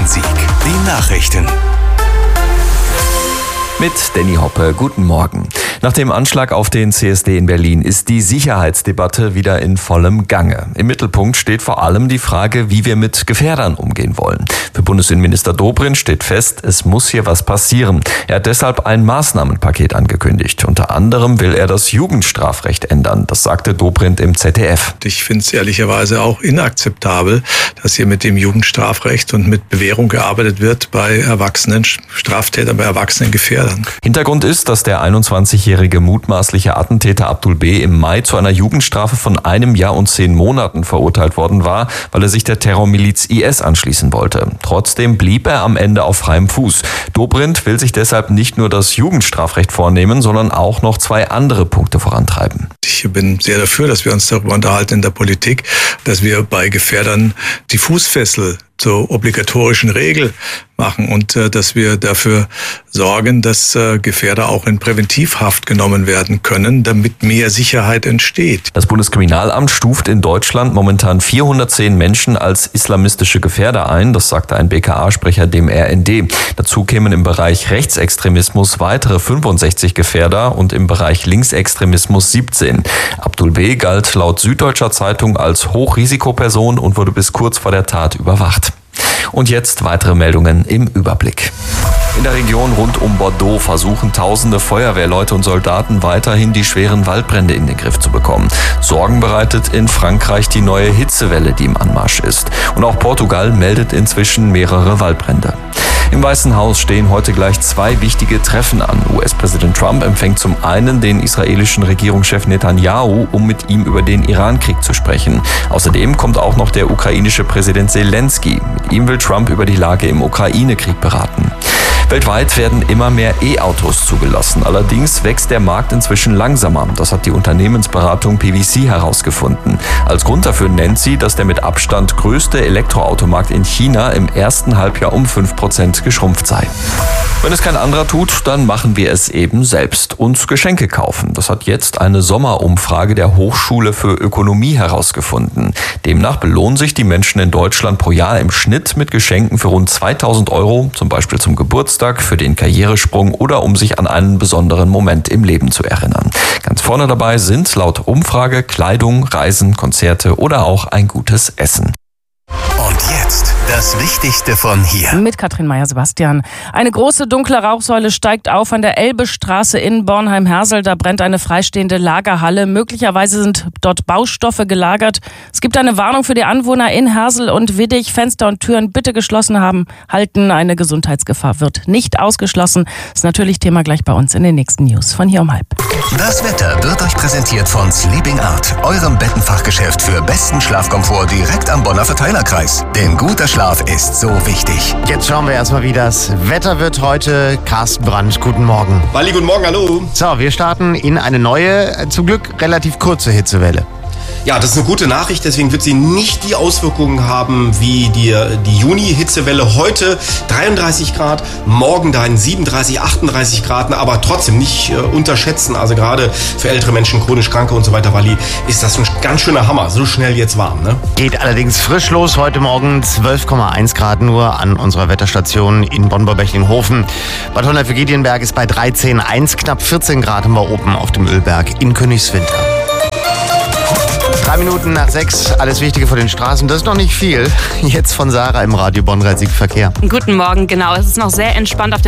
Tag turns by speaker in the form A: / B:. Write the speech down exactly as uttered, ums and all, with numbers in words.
A: Sieg. Die Nachrichten.
B: Mit Danny Hoppe, guten Morgen. Nach dem Anschlag auf den C S D in Berlin ist die Sicherheitsdebatte wieder in vollem Gange. Im Mittelpunkt steht vor allem die Frage, wie wir mit Gefährdern umgehen wollen. Für Bundesinnenminister Dobrindt steht fest, es muss hier was passieren. Er hat deshalb ein Maßnahmenpaket angekündigt. Unter anderem will er das Jugendstrafrecht ändern. Das sagte Dobrindt im Z D F.
C: Ich finde es ehrlicherweise auch inakzeptabel, dass hier mit dem Jugendstrafrecht und mit Bewährung gearbeitet wird bei Erwachsenen, Straftätern, bei erwachsenen Gefährdern.
B: Hintergrund ist, dass der einundzwanzigjährige mutmaßliche Attentäter Abdul B. im Mai zu einer Jugendstrafe von einem Jahr und zehn Monaten verurteilt worden war, weil er sich der Terrormiliz I S anschließen wollte. Trotzdem blieb er am Ende auf freiem Fuß. Dobrindt will sich deshalb nicht nur das Jugendstrafrecht vornehmen, sondern auch noch zwei andere Punkte vorantreiben.
C: Ich bin sehr dafür, dass wir uns darüber unterhalten in der Politik, dass wir bei Gefährdern die Fußfessel zur obligatorischen Regel machen und äh, dass wir dafür sorgen, dass äh, Gefährder auch in Präventivhaft genommen werden können, damit mehr Sicherheit entsteht.
B: Das Bundeskriminalamt stuft in Deutschland momentan vierhundertzehn Menschen als islamistische Gefährder ein, das sagte ein B K A-Sprecher dem R N D. Dazu kämen im Bereich Rechtsextremismus weitere fünfundsechzig Gefährder und im Bereich Linksextremismus siebzehn. Abdul B. galt laut Süddeutscher Zeitung als Hochrisikoperson und wurde bis kurz vor der Tat überwacht. Und jetzt weitere Meldungen im Überblick. In der Region rund um Bordeaux versuchen tausende Feuerwehrleute und Soldaten weiterhin die schweren Waldbrände in den Griff zu bekommen. Sorgen bereitet in Frankreich die neue Hitzewelle, die im Anmarsch ist. Und auch Portugal meldet inzwischen mehrere Waldbrände. Im Weißen Haus stehen heute gleich zwei wichtige Treffen an. U S-Präsident Trump empfängt zum einen den israelischen Regierungschef Netanyahu, um mit ihm über den Iran-Krieg zu sprechen. Außerdem kommt auch noch der ukrainische Präsident Zelensky. Mit ihm will Trump über die Lage im Ukraine-Krieg beraten. Weltweit werden immer mehr E-Autos zugelassen. Allerdings wächst der Markt inzwischen langsamer. Das hat die Unternehmensberatung P V C herausgefunden. Als Grund dafür nennt sie, dass der mit Abstand größte Elektroautomarkt in China im ersten Halbjahr um fünf Prozent geschrumpft sei. Wenn es kein anderer tut, dann machen wir es eben selbst. Uns Geschenke kaufen. Das hat jetzt eine Sommerumfrage der Hochschule für Ökonomie herausgefunden. Demnach belohnen sich die Menschen in Deutschland pro Jahr im Schnitt mit Geschenken für rund zweitausend Euro, zum Beispiel zum Geburtstag, für den Karrieresprung oder um sich an einen besonderen Moment im Leben zu erinnern. Ganz vorne dabei sind laut Umfrage Kleidung, Reisen, Konzerte oder auch ein gutes Essen.
A: Und jetzt das Wichtigste von hier.
D: Mit Katrin Meyer-Sebastian. Eine große dunkle Rauchsäule steigt auf an der Elbestraße in Bornheim-Hersel. Da brennt eine freistehende Lagerhalle. Möglicherweise sind dort Baustoffe gelagert. Es gibt eine Warnung für die Anwohner in Hersel und Widdig. Fenster und Türen bitte geschlossen haben, halten. Eine Gesundheitsgefahr wird nicht ausgeschlossen. Das ist natürlich Thema gleich bei uns in den nächsten News von hier um halb.
A: Das Wetter wird euch präsentiert von Sleeping Art, eurem Bettenfachgeschäft für besten Schlafkomfort direkt am Bonner Verteilerkreis. Denn guter Schlaf ist so wichtig.
E: Jetzt schauen wir erstmal, wie das Wetter wird heute. Carsten Brandt, guten Morgen.
F: Walli, guten Morgen, hallo.
E: So, wir starten in eine neue, zum Glück relativ kurze Hitzewelle.
F: Ja, das ist eine gute Nachricht, deswegen wird sie nicht die Auswirkungen haben wie die, die Juni-Hitzewelle. Heute dreiunddreißig Grad, morgen dann siebenunddreißig, achtunddreißig Grad, aber trotzdem nicht äh, unterschätzen. Also gerade für ältere Menschen, chronisch Kranke und so weiter, Walli, ist das ein ganz schöner Hammer. So schnell jetzt warm, ne?
E: Geht allerdings frisch los. Heute Morgen zwölf Komma eins Grad nur an unserer Wetterstation in Bonn-Bechtlinghofen. Bad Honnef-Gedienberg ist bei dreizehn Komma eins, knapp vierzehn Grad haben wir oben auf dem Ölberg in Königswinter. Drei Minuten nach sechs, alles Wichtige vor den Straßen. Das ist noch nicht viel. Jetzt von Sarah im Radio Bonn-Rhein-Sieg-Verkehr.
G: Guten Morgen, genau. Es ist noch sehr entspannt auf den